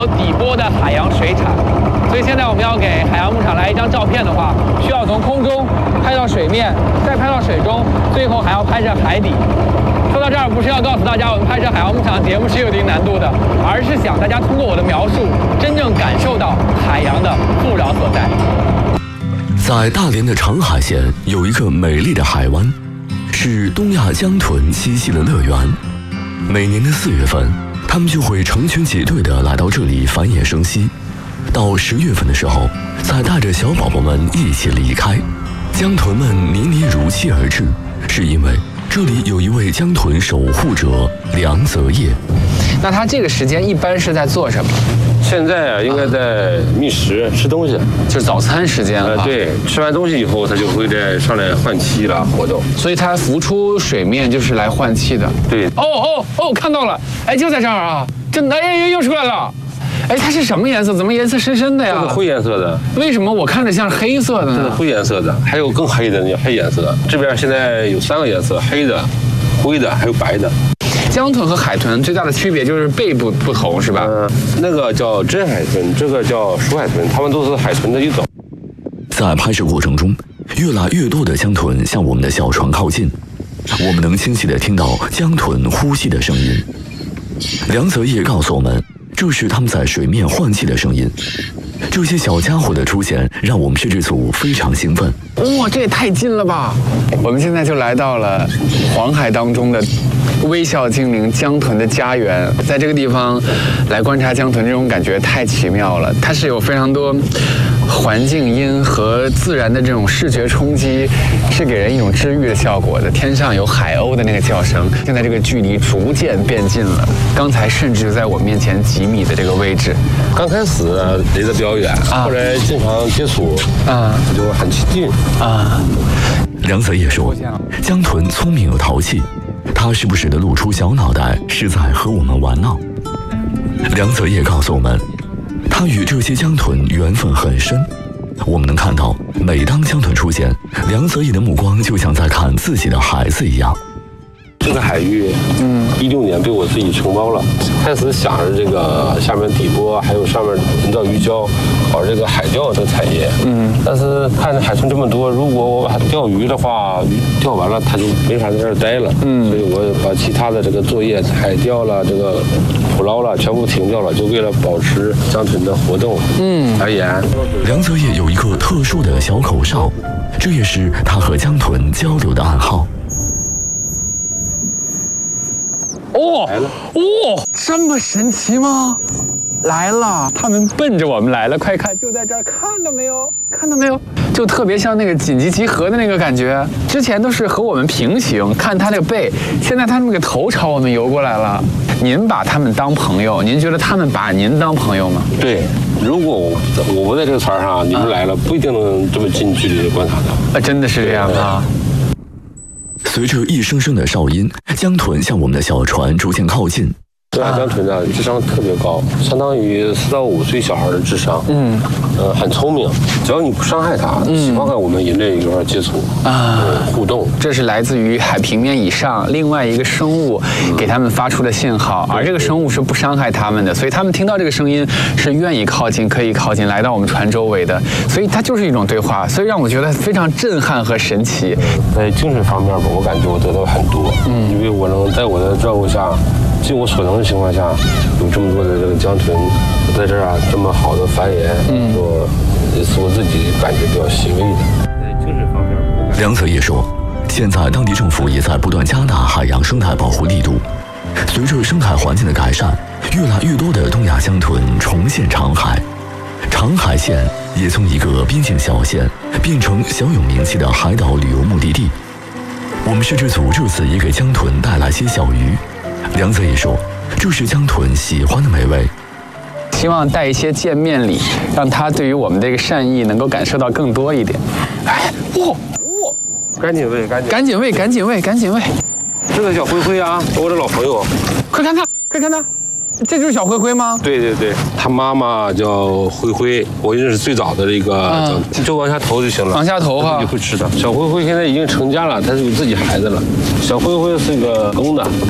底波的海洋水产，所以现在我们要给海洋牧场来一张照片的话，需要从空中拍到水面，再拍到水中，最后还要拍摄海底。说到这儿，不是要告诉大家我们拍摄海洋牧场节目是有一定难度的，而是想大家通过我的描述，真正感受到海洋的富饶所在。 在大连的长海县有一个美丽的海湾，是东亚江豚栖息的乐园。每年的4月份，它们就会成群结队地来到这里繁衍生息。到10月份的时候，再带着小宝宝们一起离开。江豚们年年如期而至，是因为这里有一位江豚守护者梁泽业。 那他这个时间一般是在做什么？ 现在啊，应该在觅食吃东西， 就是早餐时间了。 对，吃完东西以后，它就会再上来换气了，活动。 所以它浮出水面就是来换气的。 对。 哦，看到了，哎，就在这儿啊，真的，哎，又出来了。哎，它是什么颜色？怎么颜色深深的呀？ 这是灰颜色的。 为什么我看着像黑色的呢？ 这是灰颜色的，还有更黑的叫黑颜色。这边现在有3个颜色：黑的、灰的，还有白的。 江豚和海豚最大的区别就是背部不同，是吧？ 那个叫真海豚，这个叫熟海豚，它们都是海豚的一种。 在拍摄过程中，越来越多的江豚向我们的小船靠近，我们能清晰地听到江豚呼吸的声音。梁泽业告诉我们，这是他们在水面换气的声音。这些小家伙的出现让我们摄制组非常兴奋。 哇，这也太近了吧！我们现在就来到了黄海当中的微笑精灵江豚的家园，在这个地方来观察江豚，这种感觉太奇妙了。它是有非常多环境音和自然的这种视觉冲击，是给人一种治愈的效果的。天上有海鸥的那个叫声，现在这个距离逐渐变近了，刚才甚至就在我面前几米的这个位置。 刚开始离得比较远，后来经常接触，就很亲近。 梁泽业说，江豚聪明又淘气，它时不时地露出小脑袋，是在和我们玩闹。梁泽业告诉我们，他与这些江豚缘分很深。我们能看到，每当江豚出现，梁泽业的目光就像在看自己的孩子一样。 这个海域，16年被我自己承包了。开始想着这个下面底波，还有上面人造鱼礁，搞这个海钓的产业。但是看着海豚这么多，如果我钓鱼的话，鱼钓完了它就没法在这儿待了。所以我把其他的这个作业，海钓了，这个捕捞了，全部停掉了，就为了保持江豚的活动而言。 梁泽业有一个特殊的小口哨，这也是他和江豚交流的暗号。 这么神奇吗？来了，他们奔着我们来了，快看，就在这儿，看到没有？看到没有？就特别像那个紧急集合的那个感觉。之前都是和我们平行，看他那个背，现在他们那个头朝我们游过来了。您把他们当朋友，您觉得他们把您当朋友吗？ 对，如果我不在这个船上，你们来了，不一定能这么近距离的观察到。 真的是这样啊。 随着一声声的哨音，江豚向我们的小船逐渐靠近。 这海江豚呢，智商特别高，相当于4到5岁小孩的智商。很聪明，只要你不伤害它，喜欢和我们人类一块接触互动。 这是来自于海平面以上另外一个生物给他们发出的信号，而这个生物是不伤害他们的，所以他们听到这个声音是愿意靠近，可以靠近来到我们船周围的，所以它就是一种对话，所以让我觉得非常震撼和神奇。 在精神方面吧，我感觉我得到很多，因为我能在我的照顾下，尽我所能的情况下，有这么多的这个江豚在这儿这么好的繁衍，也是我自己感觉比较欣慰的。在精神方面， 梁泽业说，现在当地政府也在不断加大海洋生态保护力度。随着生态环境的改善，越来越多的东亚江豚重现长海，长海县也从一个边境小县变成小有名气的海岛旅游目的地。我们摄制组这次也给江豚带来些小鱼。梁泽业说，这是江豚喜欢的美味。 希望带一些见面礼，让他对于我们这个善意能够感受到更多一点。哎， 赶紧喂， 赶紧喂，赶紧喂，赶紧喂！ 这个小灰灰啊，我的老朋友， 快看他，快看他，这就是小灰灰吗？ 对对对，他妈妈叫灰灰，我认识最早的一个，就往下投就行了， 往下投哈， 就会吃的。小灰灰现在已经成家了，它是有自己孩子了。小灰灰是个公的。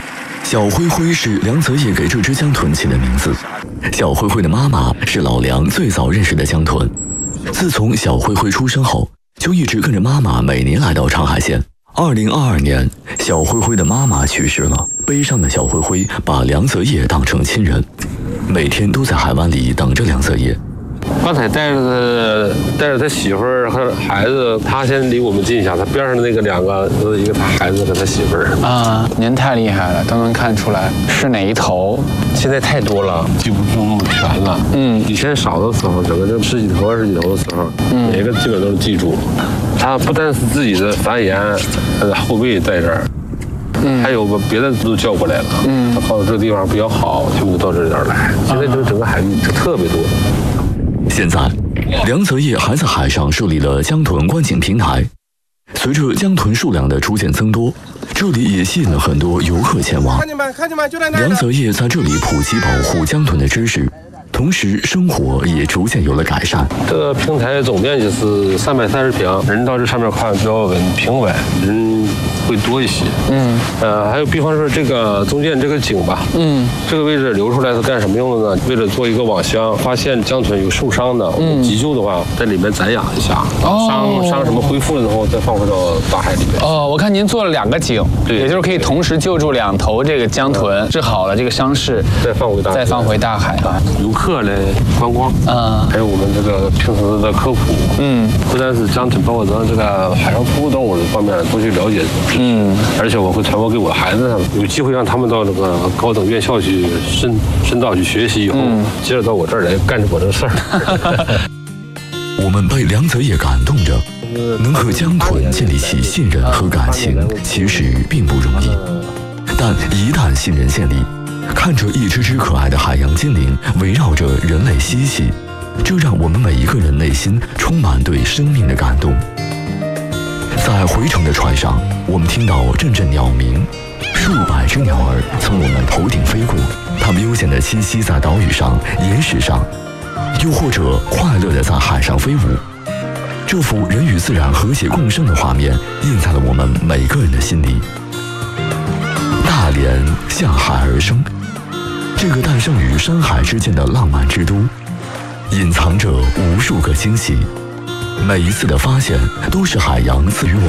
小灰灰是梁泽业给这只江豚起的名字。小灰灰的妈妈是老梁最早认识的江豚，自从小灰灰出生后，就一直跟着妈妈每年来到长海县。2022年，小灰灰的妈妈去世了，悲伤的小灰灰把梁泽业当成亲人，每天都在海湾里等着梁泽业。 刚才带着他媳妇儿和孩子，他先离我们近一下，他边上的那个两个，一个他孩子和他媳妇儿。 啊，您太厉害了，都能看出来是哪一头。 现在太多了，记不住那么全了。以前少的时候，整个这十几头、20几头的时候，每个基本都是记住。他不但是自己的繁衍，后辈在这儿。还有别的都叫过来了。他靠这个地方比较好，他们就到这边来。现在整个海域就特别多。 现在，梁泽业还在海上设立了江豚观景平台。随着江豚数量的逐渐增多，这里也吸引了很多游客前往。 看见吗？就在那儿。 梁泽业在这里普及保护江豚的知识，同时生活也逐渐有了改善。 这个平台总面积是330平，人到这上面看比较平稳，人会多一些。还有比方说这个中间这个井吧，这个位置留出来是干什么用的呢？为了做一个网箱，发现江豚有受伤的，我们急救的话，在里面暂养一下，伤什么恢复了之后再放回到大海里面。 我看您做了2个井， 对， 也就是可以同时救助2头这个江豚，治好了这个伤势， 再放回大海。游客来观光，还有我们这个平时的科普，不单是江豚，包括咱这个海上哺乳动物这方面都去了解。而且我会传播给我的孩子，有机会让他们到这个高等院校去深造去学习以后，接着到我这儿来干我这个事儿。 我们被梁泽业感动着，能和江豚建立起信任和感情，其实并不容易。但一旦信任建立，看着一只只可爱的海洋精灵围绕着人类嬉戏，这让我们每一个人内心充满对生命的感动。在回程的船上，我们听到阵阵鸟鸣，数百只鸟儿从我们头顶飞过，它们悠闲地栖息在岛屿上、岩石上，又或者快乐地在海上飞舞。这幅人与自然和谐共生的画面印在了我们每个人的心里。大连向海而生，这个诞生于山海之间的浪漫之都，隐藏着无数个惊喜。每一次的发现，都是海洋赐予我